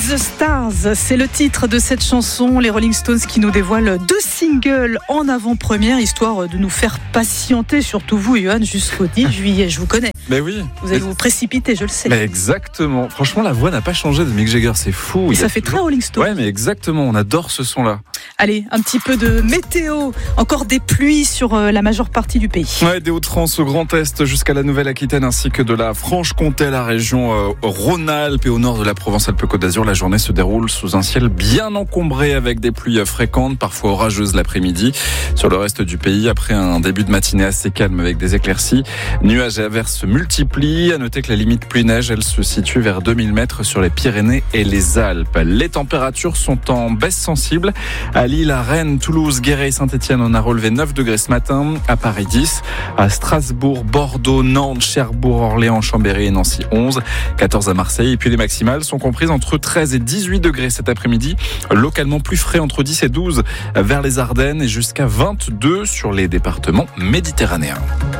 the Stars, c'est le titre de cette chanson, les Rolling Stones qui nous dévoilent 2 singles en avant-première, histoire de nous faire patienter, surtout vous, Johan, jusqu'au 10 juillet. Je vous connais. Mais oui. Vous allez vous précipiter, je le sais. Mais exactement. Franchement, la voix n'a pas changé de Mick Jagger, c'est fou. Et ça fait très Rolling Stones. Ouais, mais exactement, on adore ce son-là. Allez, un petit peu de météo. Encore des pluies sur la majeure partie du pays. Ouais, des Hauts-de-France au Grand Est jusqu'à la Nouvelle-Aquitaine ainsi que de la Franche-Comté à la région Rhône-Alpes et au nord de la Provence-Alpes-Côte d'Azur. La journée se déroule sous un ciel bien encombré avec des pluies fréquentes, parfois orageuses l'après-midi. Sur le reste du pays, après un début de matinée assez calme avec des éclaircies, nuages et averses se multiplient. À noter que la limite pluie-neige, elle se situe vers 2000 mètres sur les Pyrénées et les Alpes. Les températures sont en baisse sensible. À Lille, à Rennes, Toulouse, Guéret et Saint-Etienne, on a relevé 9 degrés ce matin. À Paris, 10. À Strasbourg, Bordeaux, Nantes, Cherbourg, Orléans, Chambéry et Nancy, 11. 14 à Marseille. Et puis les maximales sont comprises entre 13 et 18 degrés cet après-midi. Localement plus frais, entre 10 et 12 vers les Ardennes et jusqu'à 22 sur les départements méditerranéens.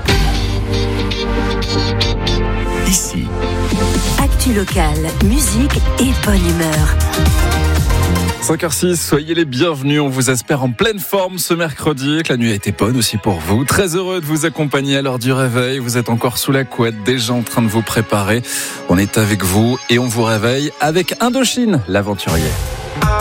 Ici. Actu local, musique et bonne humeur. 5h06, soyez les bienvenus, on vous espère en pleine forme ce mercredi, que la nuit a été bonne aussi pour vous. Très heureux de vous accompagner à l'heure du réveil, vous êtes encore sous la couette, déjà en train de vous préparer. On est avec vous et on vous réveille avec Indochine, l'aventurier.